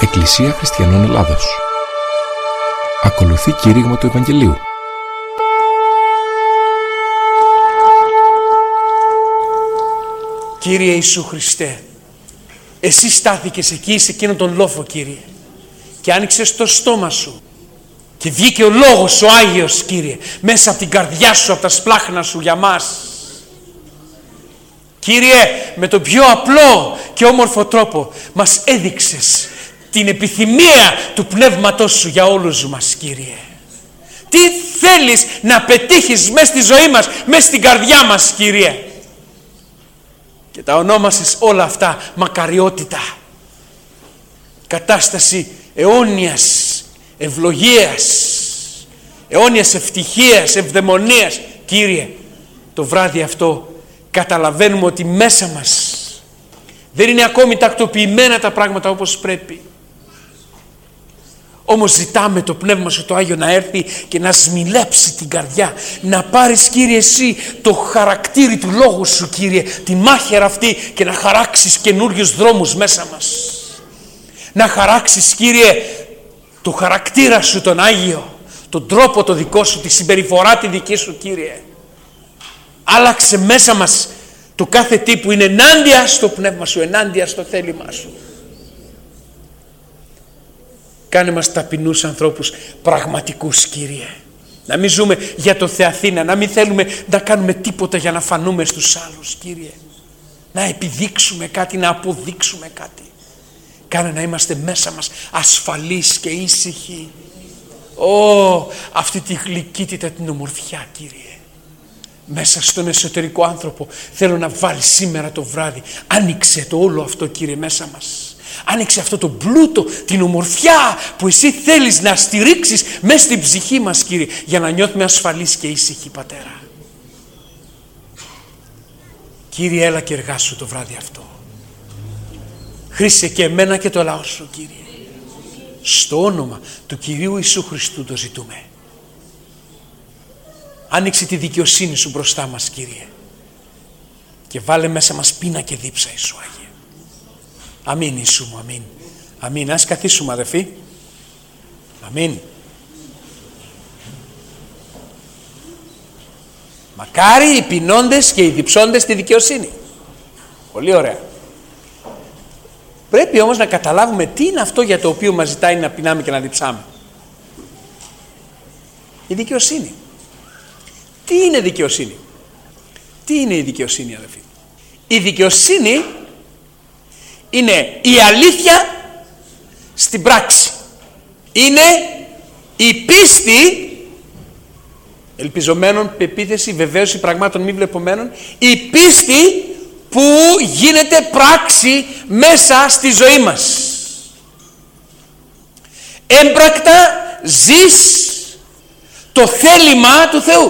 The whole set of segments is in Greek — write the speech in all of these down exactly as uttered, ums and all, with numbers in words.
Εκκλησία Χριστιανών Ελλάδος. Ακολουθεί κήρυγμα του Ευαγγελίου. Κύριε Ιησού Χριστέ, εσύ στάθηκες εκεί σε εκείνον τον λόφο, Κύριε, και άνοιξες το στόμα σου και βγήκε ο λόγος ο Άγιος, Κύριε, μέσα από την καρδιά σου, από τα σπλάχνα σου για μας. Κύριε, με τον πιο απλό και όμορφο τρόπο μας έδειξες την επιθυμία του Πνεύματός σου για όλους μας, Κύριε. Τι θέλεις να πετύχεις μέσα στη ζωή μας, μέσα στην καρδιά μας, Κύριε. Και τα ονόμασες όλα αυτά μακαριότητα, κατάσταση αιώνιας ευλογίας, αιώνιας ευτυχίας, ευδαιμονίας. Κύριε, το βράδυ αυτό καταλαβαίνουμε ότι μέσα μας δεν είναι ακόμη τακτοποιημένα τα πράγματα όπως πρέπει. Όμως ζητάμε το Πνεύμα σου το Άγιο να έρθει και να σμιλέψει την καρδιά. Να πάρεις, Κύριε, εσύ το χαρακτήρι του Λόγου σου, Κύριε, τη μάχαιρα αυτή, και να χαράξεις καινούριους δρόμους μέσα μας. Να χαράξεις, Κύριε, το χαρακτήρα σου τον Άγιο, τον τρόπο το δικό σου, τη συμπεριφορά τη δική σου, Κύριε. Άλλαξε μέσα μας το κάθε τι που είναι ενάντια στο Πνεύμα σου, ενάντια στο θέλημά σου. Κάνε μας ταπεινούς ανθρώπους πραγματικούς, Κύριε. Να μην ζούμε για το Θεαθήνα, να μην θέλουμε να κάνουμε τίποτα για να φανούμε στους άλλους, Κύριε. Να επιδείξουμε κάτι, να αποδείξουμε κάτι. Κάνε να είμαστε μέσα μας ασφαλείς και ήσυχοι. Ω, αυτή τη γλυκύτητα, την ομορφιά, Κύριε. Μέσα στον εσωτερικό άνθρωπο θέλω να βάλει σήμερα το βράδυ. Άνοιξε το όλο αυτό, Κύριε, μέσα μας. Άνοιξε αυτό το πλούτο, την ομορφιά που εσύ θέλεις να στηρίξεις μέσα στην ψυχή μας, Κύριε, για να νιώθουμε ασφαλείς και ήσυχοι, Πατέρα. Κύριε, έλα και εργάσου το βράδυ αυτό. Χρήσε και εμένα και το λαό σου, Κύριε. Στο όνομα του Κυρίου Ιησού Χριστού το ζητούμε. Άνοιξε τη δικαιοσύνη σου μπροστά μας, Κύριε, και βάλε μέσα μας πείνα και δίψα, Ιησού Άγιε. Αμήν, Ιησού μου, αμήν. Αμήν. Ας καθίσουμε, αδερφοί. Αμήν. Μακάρι οι πεινώντες και οι διψώντες τη δικαιοσύνη. Πολύ ωραία. Πρέπει όμως να καταλάβουμε τι είναι αυτό για το οποίο μας ζητάει να πεινάμε και να διψάμε. Η δικαιοσύνη. Τι είναι δικαιοσύνη? Τι είναι η δικαιοσύνη, αδερφοί? Η δικαιοσύνη είναι η αλήθεια στην πράξη. Είναι η πίστη ελπιζομένων, πεποίθηση, βεβαίωση πραγμάτων μη βλεπωμένων, η πίστη που γίνεται πράξη μέσα στη ζωή μας. Έμπρακτα ζεις το θέλημα του Θεού.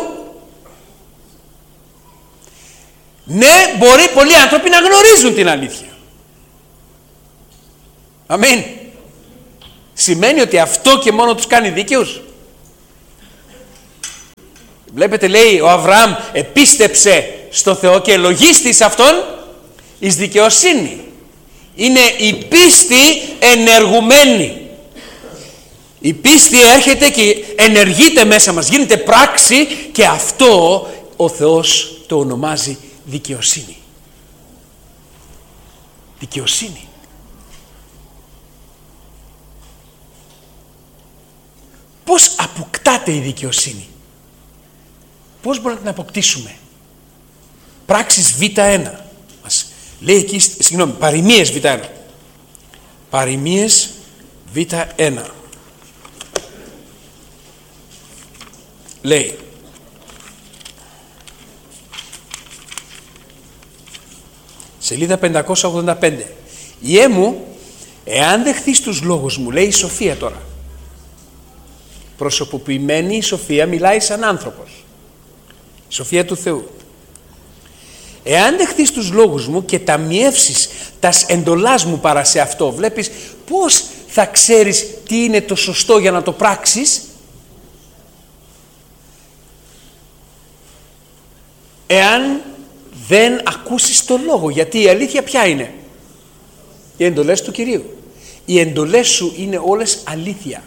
Ναι, μπορεί πολλοί άνθρωποι να γνωρίζουν την αλήθεια. Αμήν. Σημαίνει ότι αυτό και μόνο τους κάνει δίκαιους? Βλέπετε, λέει, ο Αβραάμ επίστεψε στο Θεό και λογίστης αυτόν εις δικαιοσύνη. Είναι η πίστη ενεργουμένη. Η πίστη έρχεται και ενεργείται μέσα μας, γίνεται πράξη, και αυτό ο Θεός το ονομάζει δικαιοσύνη. Δικαιοσύνη. Πώς αποκτάται η δικαιοσύνη? Πώς μπορούμε να την αποκτήσουμε? Πράξεις Β ένα. Μας λέει εκεί, συγγνώμη, παροιμίες Β ένα. Παροιμίες Β ένα. Λέει, σελίδα πεντακόσια ογδόντα πέντε. Ιέ μου, εάν δεχθείς τους λόγους μου, λέει η Σοφία τώρα. Προσωποποιημένη η Σοφία, μιλάει σαν άνθρωπος. Η Σοφία του Θεού. Εάν δεχθείς τους λόγους μου και ταμιεύσεις τας εντολάς μου παρά σε αυτό, βλέπεις πώς θα ξέρεις τι είναι το σωστό για να το πράξεις? Εάν δεν ακούσεις το λόγο. Γιατί η αλήθεια ποια είναι? Οι εντολές του Κυρίου. Οι εντολές σου είναι όλες αλήθεια.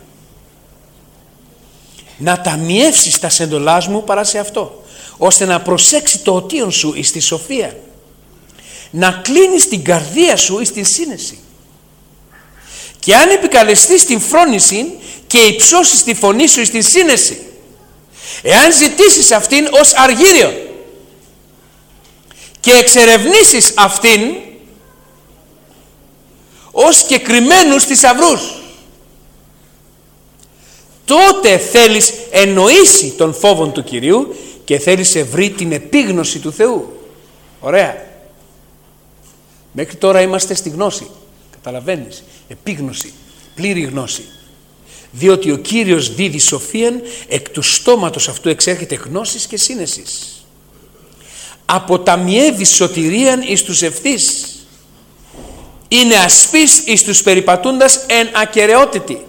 Να ταμιεύσεις τα εντολάς μου παρά σε αυτό, ώστε να προσέξει το οτίον σου εις τη σοφία, να κλείνεις την καρδία σου εις την σύνεση. Και αν επικαλεστείς την φρόνηση και υψώσεις τη φωνή σου εις την σύνεση, εάν ζητήσεις αυτήν ως αργύριο και εξερευνήσεις αυτήν ως συγκεκριμένους θησαυρούς, τότε θέλεις εννοήσει τον φόβον του Κυρίου και θέλεις ευρύ την επίγνωση του Θεού. Ωραία. Μέχρι τώρα είμαστε στη γνώση. Καταλαβαίνεις. Επίγνωση. Πλήρη γνώση. Διότι ο Κύριος δίδει σοφίαν, εκ του στόματος αυτού εξέρχεται γνώσης και σύνεσης. Αποταμιεύει σωτηρίαν εις τους ευθύς. Είναι ασπής εις τους περιπατούντας εν ακεραιότητη.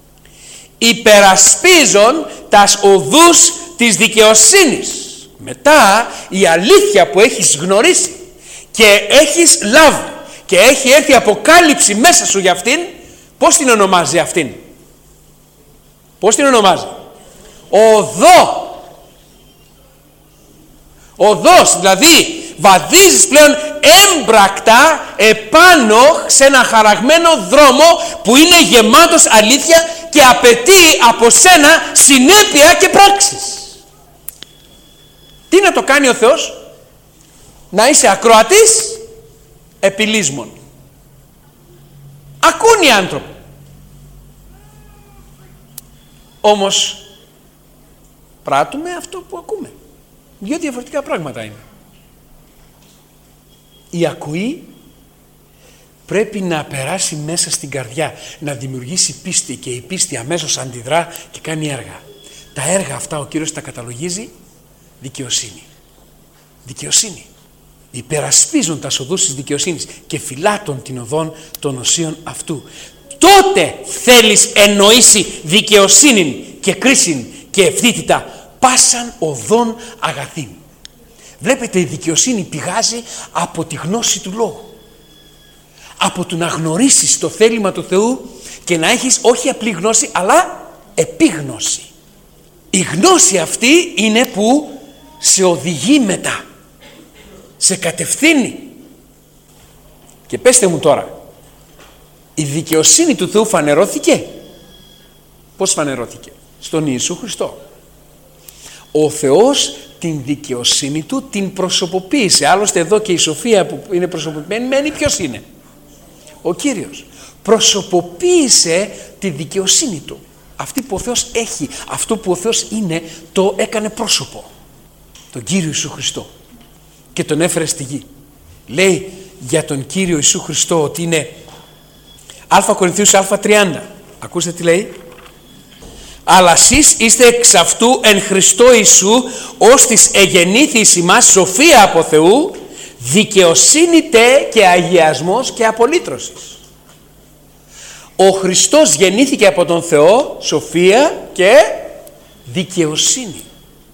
Υπερασπίζον τας οδούς της δικαιοσύνης. Μετά η αλήθεια που έχεις γνωρίσει και έχεις λάβει και έχει έρθει αποκάλυψη μέσα σου για αυτήν, πώς την ονομάζει αυτήν? Πώς την ονομάζει? Οδό. Οδός, δηλαδή βαδίζεις πλέον έμπρακτα επάνω σε ένα χαραγμένο δρόμο που είναι γεμάτος αλήθεια και απαιτεί από σένα συνέπεια και πράξεις. Τι να το κάνει ο Θεός? Να είσαι ακροατής επιλύσμων. Ακούν οι άνθρωποι. Όμως πράττουμε αυτό που ακούμε. Δύο διαφορετικά πράγματα είναι. Η ακοή πρέπει να περάσει μέσα στην καρδιά, να δημιουργήσει πίστη, και η πίστη αμέσως αντιδρά και κάνει έργα. Τα έργα αυτά ο Κύριος τα καταλογίζει δικαιοσύνη. Δικαιοσύνη. Υπερασπίζουν τα οδούς της δικαιοσύνης και φυλάτων την οδόν των οσίων αυτού. Τότε θέλεις εννοήσει δικαιοσύνη και κρίσιν και ευθύτητα πάσαν οδόν αγαθήν. Βλέπετε, η δικαιοσύνη πηγάζει από τη γνώση του λόγου. Από το να γνωρίσεις το θέλημα του Θεού και να έχεις όχι απλή γνώση αλλά επίγνωση. Η γνώση αυτή είναι που σε οδηγεί μετά, σε κατευθύνει. Και πέστε μου τώρα, η δικαιοσύνη του Θεού φανερώθηκε? Πώς φανερώθηκε? Στον Ιησού Χριστό. Ο Θεός την δικαιοσύνη του την προσωποποίησε. Άλλωστε εδώ και η σοφία που είναι προσωποποιημένη μένει ποιος είναι? Ο Κύριος. Προσωποποίησε τη δικαιοσύνη του. Αυτή που ο Θεός έχει, αυτό που ο Θεός είναι, το έκανε πρόσωπο. Τον Κύριο Ιησού Χριστό. Και τον έφερε στη γη. Λέει για τον Κύριο Ιησού Χριστό ότι είναι Α Κορινθίους Α τριάντα. Ακούστε τι λέει. Αλλά εσείς είστε εξ αυτού εν Χριστώ Ιησού, ως της εγεννήθης ημάς σοφία από Θεού, δικαιοσύνη τε και αγιασμός και απολύτρωσης. Ο Χριστός γεννήθηκε από τον Θεό, σοφία και δικαιοσύνη.